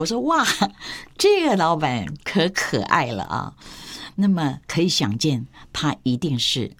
我说哇，这个老板可爱了啊！那么可以想见，他一定是，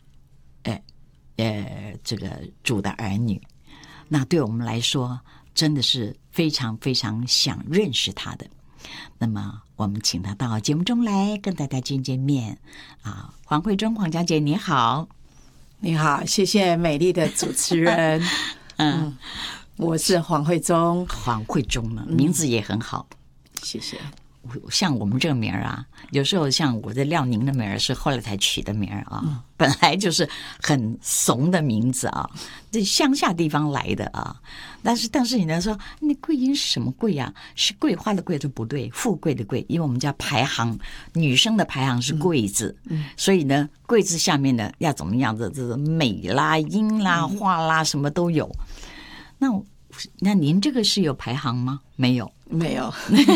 这个主的儿女。那对我们来说，真的是非常非常想认识他的。那么我们请他到节目中来跟大家见见面啊！黄慧中黄小姐你好。 你好，谢谢美丽的主持人。我是黄慧中。 黄慧中呢，名字也很好， 谢谢。 像我们这个名儿啊，有时候像我的廖宁的名儿是后来才取的名儿啊，本来就是很怂的名字啊，这乡下地方来的啊。但是你呢说，那桂英是什么桂啊？是桂花的桂就不对，富贵的贵，因为我们家排行女生的排行是贵字，所以呢，贵字下面呢要怎么样的，这美啦、英啦、花啦什么都有。那您这个是有排行吗？没有。 没有。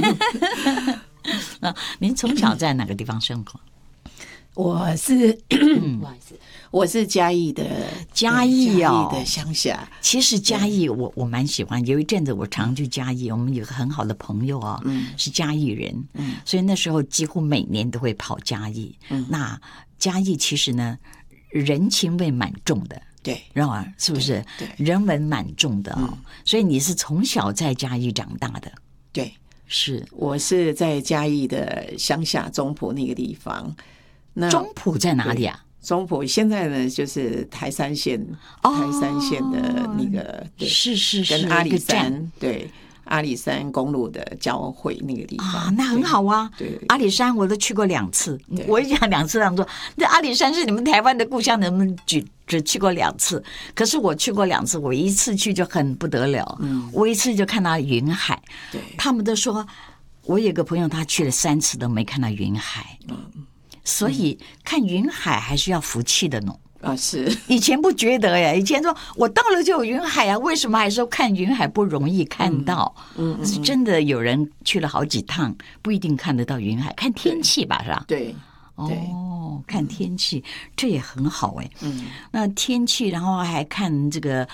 您从小在哪个地方生活？ 我是不好意思，我是嘉义的乡下。 其实嘉义我蛮喜欢，有一阵子我常去嘉义，我们有个很好的朋友啊，是嘉义人，所以那时候几乎每年都会跑嘉义。那嘉义其实呢，人情味蛮重的。 对， 是不是？ 对， 人文蛮重的哦。所以你是从小在嘉义长大的？ 对， 是我是在嘉义的乡下中埔那个地方。那中埔在哪里啊？ 中埔现在呢就是台山县，台山县的那个， 是跟阿里山，对，阿里山公路的交汇那个地方啊，那很好啊。 对， 阿里山我都去过2次，我一讲2次，他们说这阿里山是你们台湾的故乡，能不能只去过2次？可是我去过2次，我一次去就很不得了，我一次就看到云海。 对， 他们都说，我有个朋友他去了3次都没看到云海。所以看云海还是要福气的呢。 是以前不觉得呀，以前说我到了就有云海啊，为什么还说看云海不容易看到？是真的有人去了好几趟，不一定看得到云海，看天气吧，是吧？ 对， 哦，看天气，这也很好哎。那天气，然后还看这个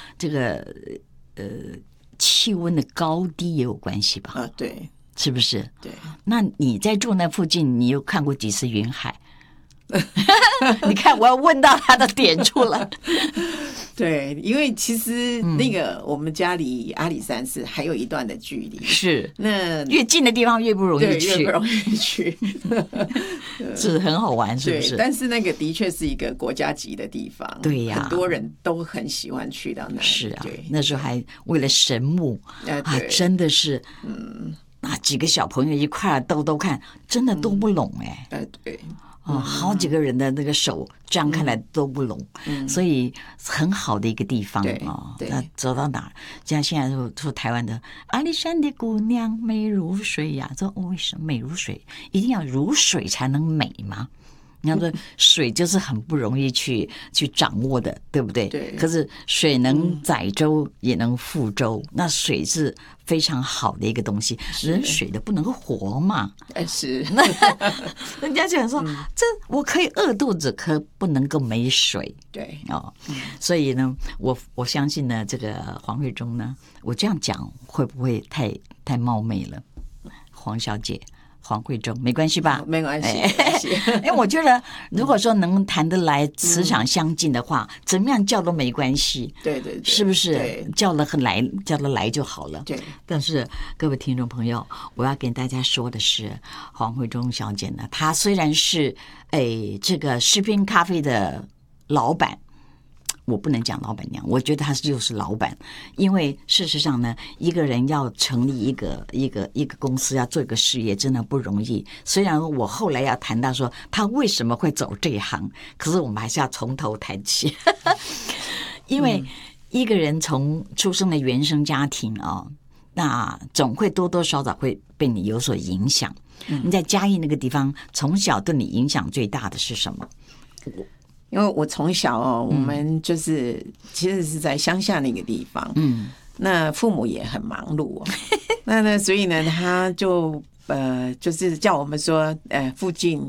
气温的高低也有关系吧？ 对， 是不是？ 对。 那你在住那附近，你有看过几次云海？你看，我要问到他的点处了。 对，因为其实那个我们家离阿里山是还有一段的距离， 是那越近的地方越不容易去， 越不容易去， 是很好玩，是不是？ 但是那个的确是一个国家级的地方， 对呀， 很多人都很喜欢去到那里。 是啊，那时候还为了神木真的是，那几个小朋友一块兜看，真的兜不拢哎。 对。 好几个人的那个手张开来都不拢，所以很好的一个地方哦。那走到哪儿，像现在说台湾的阿里山的姑娘美如水呀，说为什么美如水？一定要如水才能美吗？你要说水就是很不容易去掌握的，对不对？ 对。 可是水能载舟也能覆舟，那水是非常好的一个东西，人水的不能活嘛。 是。 人家讲说，这我可以饿肚子，可不能够没水。 对。 所以呢，我相信呢，这个黄慧中呢，我这样讲会不会太冒昧了？黄小姐。黄慧中没关系吧？ 没关系， 因为我觉得，如果说能谈得来、磁场相近的话，怎么样叫都没关系。 对， 是不是？叫得来就好了。 对。 但是各位听众朋友，我要跟大家说的是，黄慧中小姐呢，她虽然是这个食品咖啡的老板。我不能讲老板娘，我觉得她就是老板，因为事实上呢，一个人要成立一个公司，要做一个事业，真的不容易。虽然我后来要谈到说他为什么会走这一行，可是我们还是要从头谈起，因为一个人从出生的原生家庭那总会多多少少会被你有所影响。你在嘉义那个地方，从小对你影响最大的是什么？ 因为我从小我们就是其实是在乡下那个地方，那父母也很忙碌那所以呢，他就是叫我们说，附近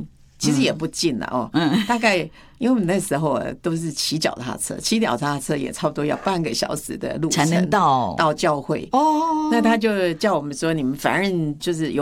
其实也不近了哦。大概因为我们那时候都是骑脚踏车，骑脚踏车也差不多要半个小时的路程才能到教会哦。 那他就叫我们说，你们反正就是有